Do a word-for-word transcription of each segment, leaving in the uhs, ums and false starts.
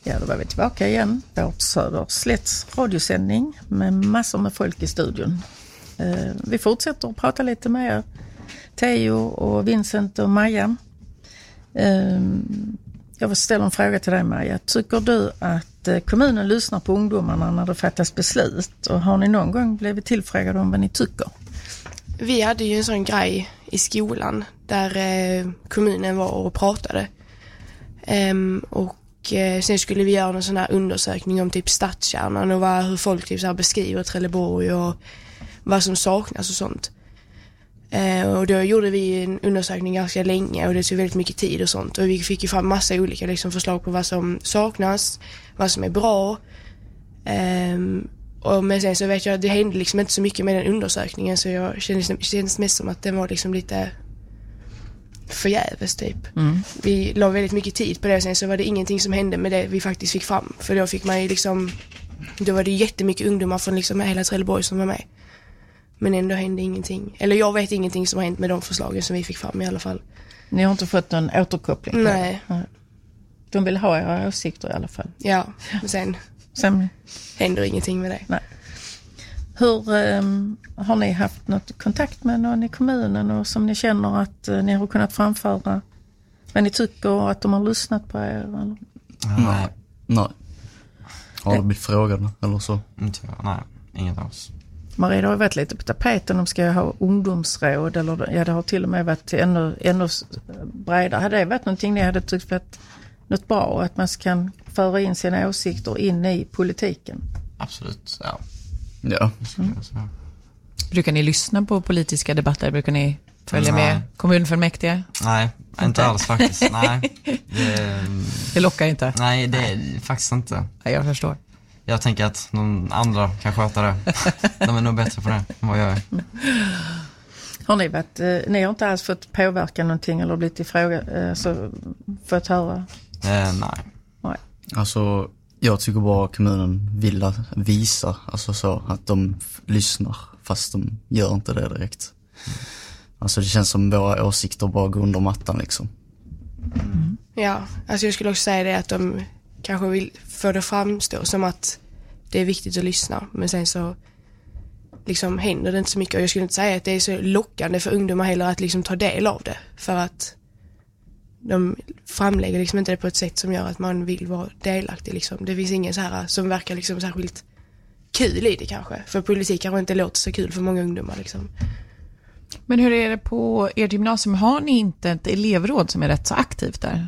Ja, då var vi tillbaka igen. Vårt Söderslätts radiosändning med massor med folk i studion. Eh, vi fortsätter att prata lite med er. Theo och Vincent och Maja. Eh, jag vill ställa en fråga till dig, Maja. Tycker du att eh, kommunen lyssnar på ungdomarna när det fattas beslut? Och har ni någon gång blivit tillfrågade om vad ni tycker? Vi hade ju en sån grej i skolan där eh, kommunen var och pratade. Um, och eh, sen skulle vi göra en sån här undersökning om typ stadskärnan och vad, hur folk typ så här beskriver Trelleborg och vad som saknas och sånt. Uh, och då gjorde vi en undersökning ganska länge och det tog väldigt mycket tid och sånt. Och vi fick ju fram massa olika liksom, förslag på vad som saknas, vad som är bra. Um, och men sen så vet jag att det hände liksom inte så mycket med den undersökningen, så jag kände, kändes mest som att den var liksom lite förgäves typ. Mm. Vi la väldigt mycket tid på det, sen så var det ingenting som hände med det vi faktiskt fick fram. För då fick man ju liksom, då var det jättemycket ungdomar från liksom hela Trelleborg som var med. Men ändå hände ingenting. Eller jag vet ingenting som har hänt med de förslagen som vi fick fram i alla fall. Ni har inte fått någon återkoppling? Nej. De vill ha era åsikter i alla fall. Ja, men sen, sen händer ingenting med det. Nej. Hur um, har ni haft något kontakt med någon i kommunen och som ni känner att uh, ni har kunnat framföra vad ni tycker och att de har lyssnat på er? Eller? Nej. Nej. Har du blivit frågad eller så? Inte, nej, inget alls. Maria, det har varit lite på tapeten om ska ha ungdomsråd eller ja, det har till och med varit ännu, ännu bredare. Hade det varit någonting ni hade tyckt varit något bra, att man kan föra in sina åsikter in i politiken? Absolut, ja. Ja. Mm. Brukar ni lyssna på politiska debatter? Brukar ni följa Nej. med kommunfullmäktige? Nej, inte, inte alls faktiskt. Nej. Det, det lockar inte? Nej, det är faktiskt inte. Ja, jag förstår. Jag tänker att någon andra kan sköta det. De är nog bättre på det än vad jag är. Har ni varit, eh, ni har inte alls fått påverka någonting eller blivit i fråga, eh, så fått höra? Eh, nej. nej. Alltså, jag tycker bara kommunen vill visa alltså så, att de f- lyssnar fast de gör inte det direkt. Mm. Alltså det känns som våra åsikter bara går under mattan liksom. Mm. Ja, alltså jag skulle också säga det att de kanske vill få det framstå som att det är viktigt att lyssna, men sen så liksom händer det inte så mycket. Och jag skulle inte säga att det är så lockande för ungdomar heller att liksom ta del av det, för att de framlägger liksom inte det på ett sätt som gör att man vill vara delaktig liksom. Det finns ingen så här som verkar liksom särskilt kul i det kanske, för politik kanske inte låter så kul för många ungdomar liksom. Men hur är det på ert gymnasium? Har ni inte ett elevråd som är rätt så aktivt där?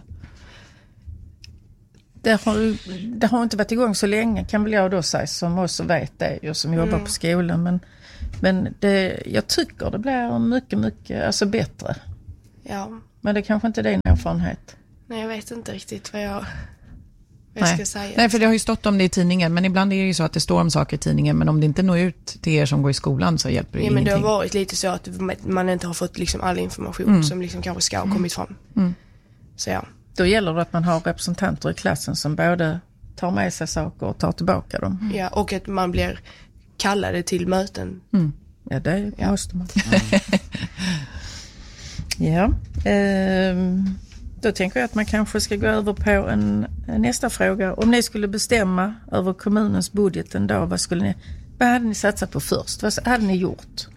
Det har, det har inte varit igång så länge, kan väl jag då säga, som också vet det och som jobbar mm. på skolan. Men, men det, jag tycker det blir mycket, mycket alltså bättre. Ja. Men det kanske inte är din erfarenhet. Nej, jag vet inte riktigt vad jag, vad jag Nej. ska säga. Nej, för det har ju stått om det i tidningen. Men ibland är det ju så att det står om saker i tidningen. Men om det inte når ut till er som går i skolan så hjälper det ja, ingenting. Men det har varit lite så att man inte har fått liksom all information mm. som liksom kanske ska ha kommit fram. Mm. Så ja. Då gäller det att man har representanter i klassen som både tar med sig saker och tar tillbaka dem. Mm. Ja, och att man blir kallade till möten. Mm. Ja, det ja. måste man. Mm. ja, ehm, då tänker jag att man kanske ska gå över på en, en nästa fråga. Om ni skulle bestämma över kommunens budget en dag, vad, skulle ni, vad hade ni satsat på först? Vad hade ni gjort?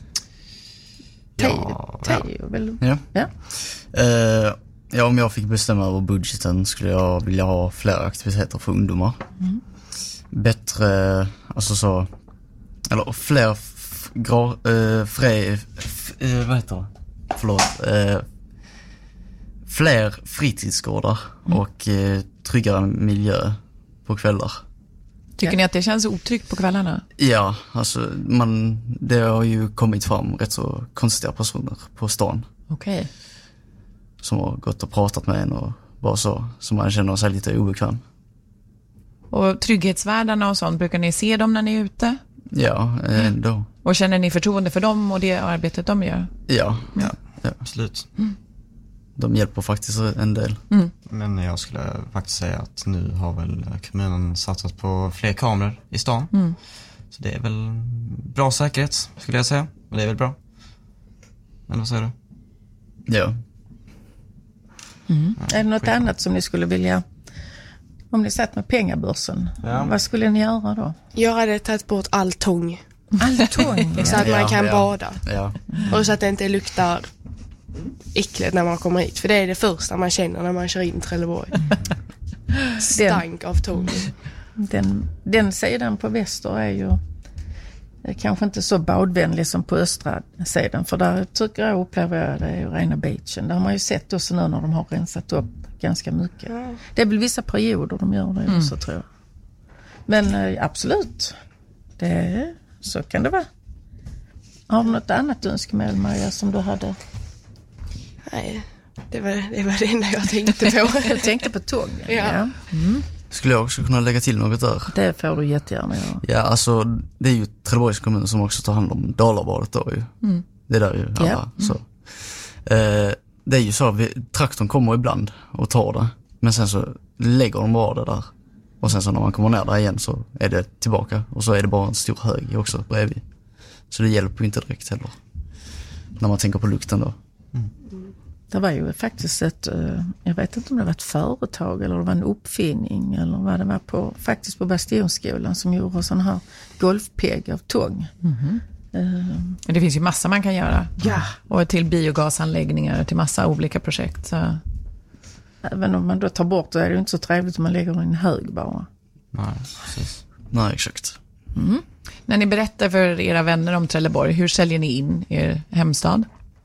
Ja, Teo, ja. Väl? Ja. Ja. Uh, Ja, om jag fick bestämma över budgeten skulle jag vilja ha fler aktiviteter för ungdomar. Mm. Bättre, alltså så, eller fler f- gra, äh, fre, f, äh, vad heter det? Förlåt. Äh, fler fritidsgårdar mm. och äh, tryggare miljö på kvällar. Tycker ja. ni att det känns otryggt på kvällarna? Ja, alltså man, det har ju kommit fram rätt så konstiga personer på stan. Okej. Okay. Som har gått och pratat med en och bara så, så man känner sig lite obekväm. Och trygghetsvärdarna och sånt, brukar ni se dem när ni är ute? Ja, ändå. Mm. Och känner ni förtroende för dem och det arbetet de gör? Ja, ja, ja. Absolut. Mm. De hjälper faktiskt en del. Mm. Men jag skulle faktiskt säga att nu har väl kommunen satsat på fler kameror i stan. Mm. Så det är väl bra säkerhet, skulle jag säga. Och det är väl bra. Eller vad säger du? Ja. Mm. Är det något annat som ni skulle vilja Om ni satt med pengabörsen, Ja. vad skulle ni göra då? Jag hade tagit bort all tång. All tång. Så att Ja, man kan ja. bada. Ja. Och så att det inte luktar äckligt när man kommer hit. För det är det första man känner när man kör in Trelleborg. Stank av tång. Den, den sidan på väster är ju är kanske inte så badvänlig som på östra sidan. För där tycker jag upplever jag det är ju rena beachen. Där har man ju sett också nu när de har rensat upp ganska mycket. Ja. Det är väl vissa perioder de gör det också, tror jag. Men eh, absolut, det, så kan det vara. Har du något annat önskemål, Maja, som du hade? Nej, det var det, var det enda jag tänkte på. Jag tänkte på tåg. Ja. Skulle jag också kunna lägga till något där? Det får du jättegärna göra. Ja, alltså det är ju Trelleborgs kommun som också tar hand om Dalabadet då ju. Mm. Det är där ju alla, Ja. så. Eh, det är ju så, vi, traktorn kommer ibland och tar det. Men sen så lägger de bara det där. Och sen så när man kommer ner där igen så är det tillbaka. Och så är det bara en stor hög också bredvid. Så det hjälper ju inte direkt heller. När man tänker på lukten då. Det var ju faktiskt ett, eh, jag vet inte om det var ett företag eller det var en uppfinning eller vad det var på, faktiskt på Bastionskolan som gjorde sån här golfpeg av tång. Eh, Men det finns ju massa man kan göra. Ja. Och till biogasanläggningar, till massa olika projekt. Så. Även om man då tar bort det är det ju inte så trevligt om man lägger i en hög bara. Nej, precis. Nej, exakt. När ni berättar för era vänner om Trelleborg, hur säljer ni in er hemstad?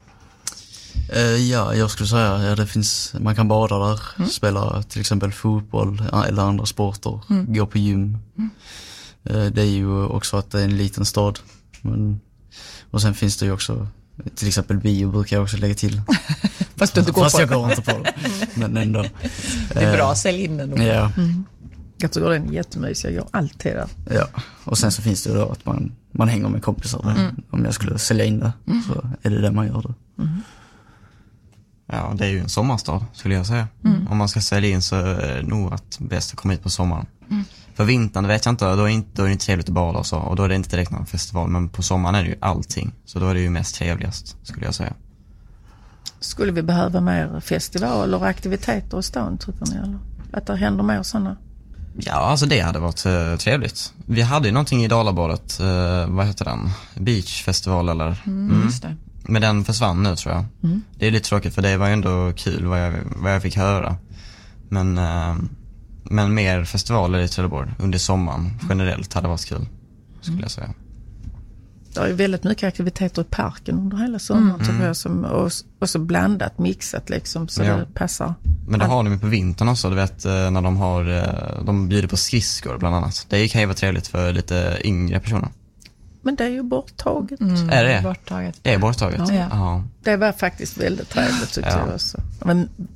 Eh, ja, jag skulle säga ja, det finns, man kan bada där, spela till exempel fotboll eller andra sporter, gå på gym. Eh, det är ju också att det är en liten stad. Men, och sen finns det ju också, till exempel bio brukar jag också lägga till. Fast du inte går Fast på jag det. går inte på det. Men ändå. Det är bra, sälj in den då. Ja, Jag tycker den är jättemysig, jag gör alltid det. ja. Och sen så finns det ju då att man, man hänger med kompisar. Om jag skulle sälja in det så är det det man gör det. Ja, det är ju en sommarstad skulle jag säga. Om man ska sälja in så är det nog att bäst att komma hit på sommaren. För vintern vet jag inte, då är det inte, då är det inte trevligt att bada och så. Och då är det inte direkt någon festival, men på sommaren är det ju allting. Så då är det ju mest trevligast skulle jag säga. Skulle vi behöva mer festivaler och aktiviteter i stan, tycker ni? Eller? Att det händer mer sådana? Ja, alltså det hade varit uh, trevligt. Vi hade ju någonting i Dalabadet, uh, vad heter den? Beachfestival eller? Mm, just det. Men den försvann nu tror jag. Det är lite tråkigt för det var ju ändå kul vad jag, vad jag fick höra. Men, uh, men mer festivaler i Trelleborg under sommaren generellt hade varit kul, skulle jag säga. Det är ju väldigt mycket aktiviteter i parken under hela sommaren, tycker jag, som, och, och så blandat, mixat liksom, så Ja. det passar. Men det har de ju på vintern också, du vet, eh, när de har, eh, de bjuder på skridskor bland annat. Det kan ju vara trevligt för lite yngre personer. Men det är ju borttaget. Mm, Är det? Borttaget. Det är borttaget. Ja. Ja. Det var faktiskt väldigt trevligt, tyckte Ja. jag också. Men